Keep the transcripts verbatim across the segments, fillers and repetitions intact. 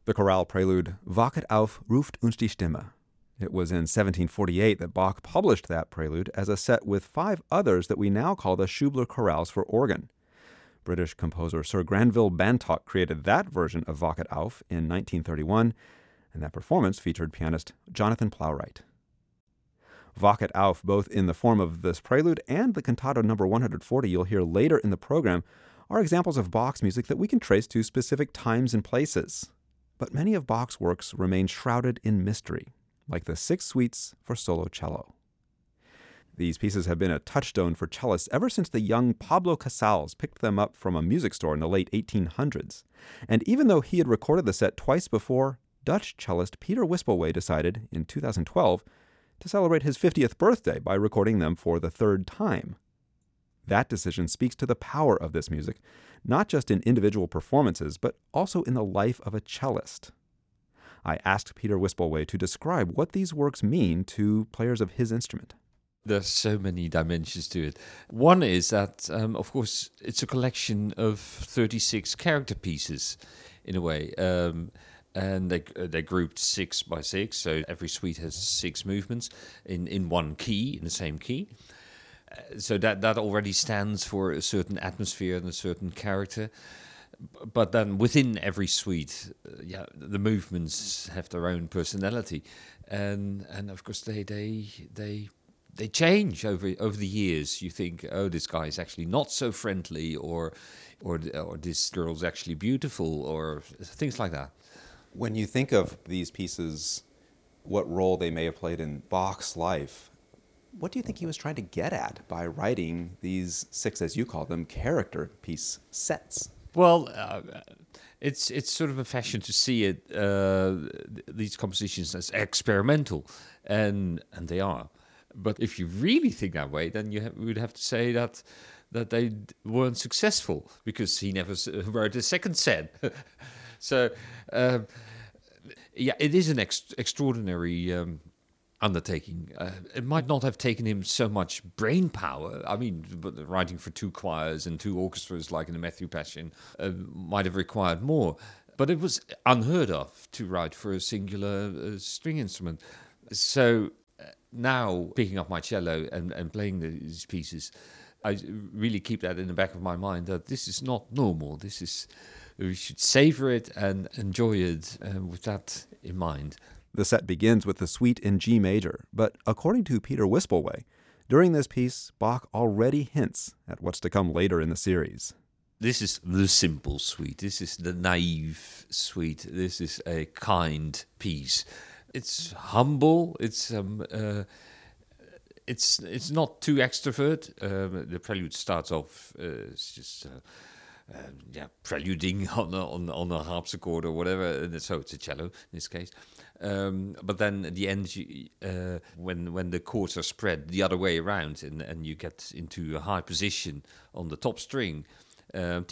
The chorale prelude, Wachet auf, ruft uns die Stimme. It was in seventeen forty-eight that Bach published that prelude as a set with five others that we now call the Schubler chorales for organ. British composer Sir Granville Bantock created that version of Wachet auf in nineteen thirty-one, and that performance featured pianist Jonathan Plowright. Wachet auf, both in the form of this prelude and the cantata number one hundred forty you'll hear later in the program, are examples of Bach's music that we can trace to specific times and places. But many of Bach's works remain shrouded in mystery, like the Six Suites for solo cello. These pieces have been a touchstone for cellists ever since the young Pablo Casals picked them up from a music store in the late eighteen hundreds. And even though he had recorded the set twice before, Dutch cellist Peter Wispelwey decided, in two thousand twelve, to celebrate his fiftieth birthday by recording them for the third time. That decision speaks to the power of this music, not just in individual performances, but also in the life of a cellist. I asked Peter Wispelwey to describe what these works mean to players of his instrument. There's so many dimensions to it. One is that, um, of course, it's a collection of thirty-six character pieces, in a way. Um, and they, they're grouped six by six, so every suite has six movements in, in one key, in the same key. So that, that already stands for a certain atmosphere and a certain character. But then within every suite, uh, yeah, the movements have their own personality. And and of course they they they they change over over the years. You think, oh, this guy is actually not so friendly, or or or this girl's actually beautiful, or things like that. When you think of these pieces, what role they may have played in Bach's life, what do you think he was trying to get at by writing these six, as you call them, character piece sets? Well, uh, it's it's sort of a fashion to see it uh, these compositions as experimental, and and they are. But if you really think that way, then you have, would have to say that that they weren't successful, because he never wrote a second set. So, um, yeah, it is an ex- extraordinary um, undertaking. Uh, it might not have taken him so much brain power. I mean, but writing for two choirs and two orchestras, like in the Matthew Passion, uh, might have required more. But it was unheard of to write for a singular uh, string instrument. So uh, now, picking up my cello and, and playing these pieces, I really keep that in the back of my mind, that this is not normal. This is, we should savor it and enjoy it uh, with that in mind. The set begins with the suite in G major, but according to Peter Wispelwey, during this piece, Bach already hints at what's to come later in the series. This is the simple suite. This is the naive suite. This is a kind piece. It's humble. It's um, uh, it's it's not too extrovert. Um, the prelude starts off. Uh, it's just. Uh, Uh, yeah, preluding on a, on, on a harpsichord or whatever, and so it's a cello in this case. Um, but then at the end, you, uh, when when the chords are spread the other way around, and, and you get into a high position on the top string, um,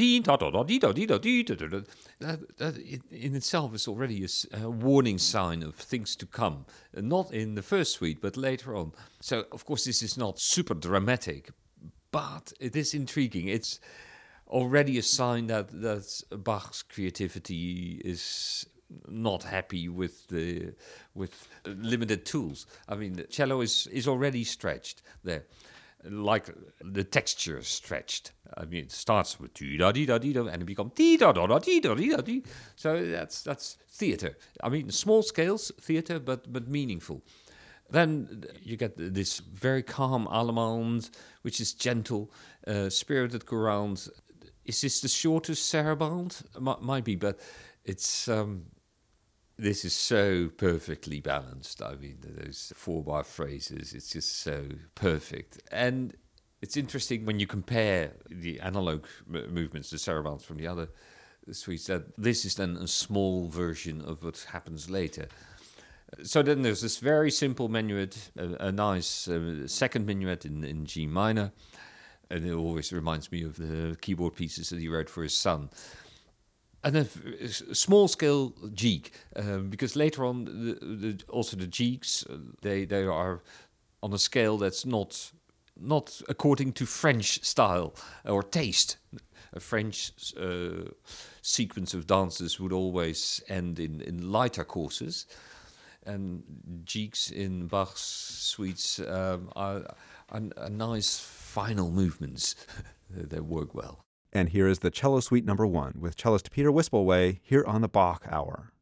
that, that in itself is already a, a warning sign of things to come. Not in the first suite, but later on. So, of course, this is not super dramatic, but it is intriguing. It's already a sign that, that Bach's creativity is not happy with the with limited tools. I mean, the cello is, is already stretched there, like the texture is stretched. I mean, it starts with dee da dee da dee da, and it becomes dee da da da dee da dee da dee. So that's that's theater. I mean, small scales theater, but but meaningful. Then you get this very calm allemande, which is gentle, uh, spirited chorale. Is this the shortest sarabande? M- might be, but it's um, this is so perfectly balanced. I mean, those four-bar phrases, it's just so perfect. And it's interesting when you compare the analog m- movements, the sarabandes from the other suites, that this is then a small version of what happens later. So then there's this very simple minuet, a, a nice uh, second minuet in, in G minor. And it always reminds me of the keyboard pieces that he wrote for his son. And then a small-scale jig, um, because later on, the, the, also the jigs, they they are on a scale that's not not according to French style or taste. a French uh, sequence of dances would always end in, in lighter courses. And jigs in Bach's suites um, are, are, are nice final movements. They work well. And here is the Cello Suite number one with cellist Peter Wispelwey here on the Bach Hour.